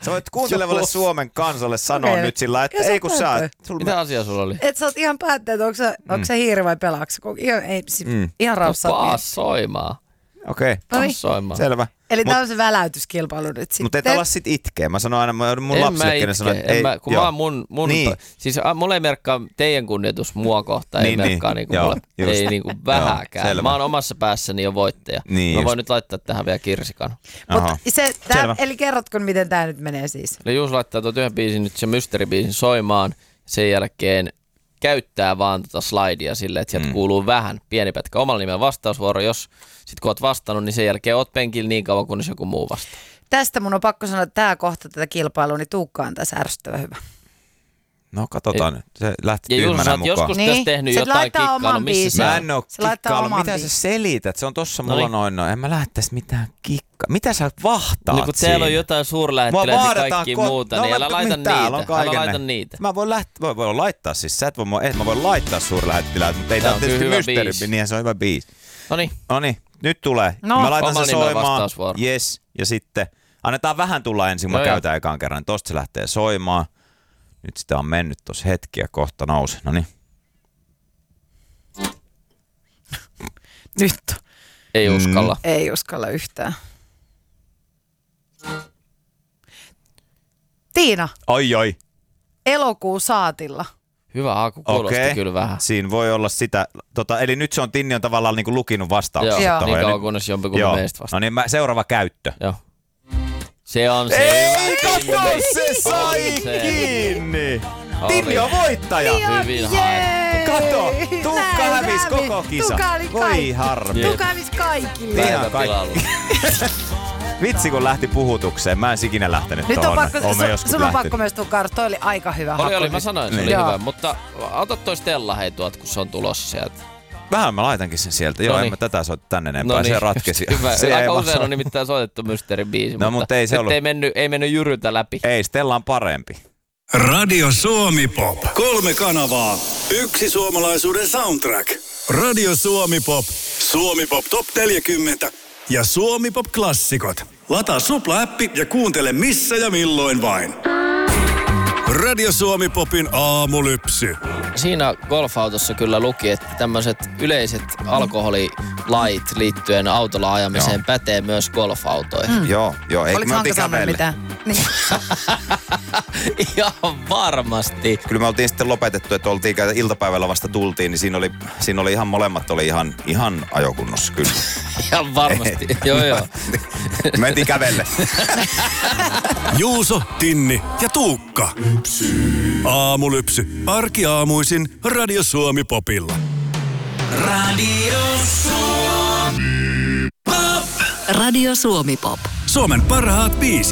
Sä voit kuuntelevalle Suomen kansalle sanoa nyt sillä, että ei kun sä... Mitä asiaa sulla oli? Et sä oot ihan päättänyt, onko se hiiri vai pelaakse. Ihan raussa. Paas soimaan. Okei, selvä. Eli tää on se väläytyskilpailu nyt sitten. Mutta et ala sit itkeä. Mä sanoin aina, mun lapsillekin sanoin, että ei. Kun mä oon mun siis mulla ei merkkaa teidän kunnioitus mua kohtaan, ei merkkaa niinku mulle, ei niinku vähäkään. Mä oon omassa päässäni jo voittaja. Niin mä voin nyt laittaa tähän vielä kirsikan. Mutta eli kerrotko, miten tää nyt menee siis? Eli Juus laittaa tuon yhden biisin nyt se mysteeribiisin soimaan, sen jälkeen käyttää vaan slidea silleen, että sieltä kuuluu vähän pieni pätkä omalla nimellä vastausvuoro. Jos sit kun oot vastannut, niin sen jälkeen oot penkillä niin kauan, kunnes joku muu vastaa. Tästä mun on pakko sanoa, että tää kohta tätä kilpailua, niin Tuukka on tässä ärsyttävän hyvä. No katsotaan nyt. Se lähti tyhmänä mukaan. Ja joskus tässä tehnyt jotain kikkailu, missä se on? Mä en oo kikkailu. Mitä sä selität? Se on tossa mulla noin. En mä lähtäis mitään kikkaa. Mitä sä vahtaat niin, kun teillä on jotain suurlähettiläitä ja kaikki muuta, niin älä laita niitä. Mä voin laittaa siis. Mä voin laittaa suurlähettiläitä, mutta ei tää tietysti mysteeri. Niin se on hyvä biisi. Noniin, nyt tulee. Mä laitan sen soimaan. Yes. Ja sitten annetaan vähän tulla ensin, kun mä käytän ekaan kerran. Tosta se lähtee soimaan. Nyt sitä on mennyt tossa hetki ja kohta nousee. Noniin. Nyt. Ei uskalla. Ei uskalla yhtään. Tiina. Oi. Elokuu saatilla. Hyvä haku, kuulosti kyllä vähän. Siinä voi olla sitä, eli nyt Tinni on tavallaan niin kuin lukinut vastauksia. Joo, niin kauan kunnes jompikumpi meistä vastaa. No niin, seuraava käyttö. Joo. Se on se. Ei, kato, se sai kiinni. Tinni on voittaja. Hyvin haettu. Kato, Tuukka hävisi koko kisa. Voi harmi. Tuukka hävisi kaikille. Ihan kaikki. Vitsi kun lähti puhutukseen. Mä en ikinä lähtenyt tuohon. Sun on pakko myös Tuukka, toi oli aika hyvä haku. Oli, mä sanoin, se oli hyvä. Mutta ota toi Stella hei tuot, kun se on tulossa sieltä. Vähän mä laitankin sen sieltä. Joo, en mä tätä soita tänne enempää. Se ratkesi. Hyvä. Aika usein on nimittäin soitettu mysteeribiisi, mutta ei se ollut. Ei mennyt jyryltä läpi. Ei, Stella on parempi. Radio Suomi Pop. 3 kanavaa. 1 suomalaisuuden soundtrack. Radio Suomi Pop. Suomi Pop Top 40. Ja Suomi Pop Klassikot. Lataa Supla-appi ja kuuntele missä ja milloin vain. Radio Suomi Popin aamulypsy. Siinä golfautossa kyllä luki, että tämmöiset yleiset alkoholilait liittyen autolla ajamiseen pätee myös golfautoihin. Joo, eikö me oltiin kävelle? Niin. Ihan varmasti. Kyllä me oltiin sitten lopetettu, että oltiin iltapäivällä vasta tultiin, niin siinä oli ihan molemmat oli ihan ajokunnossa kyllä. Ihan varmasti, joo. Mentiin kävelle. Juuso, Tinni ja Tuukka. Aamulypsy. Arkiaamuisin Radio Suomi Popilla. Radio Suomi Pop. Radio Suomi Pop. Suomen parhaat biisit.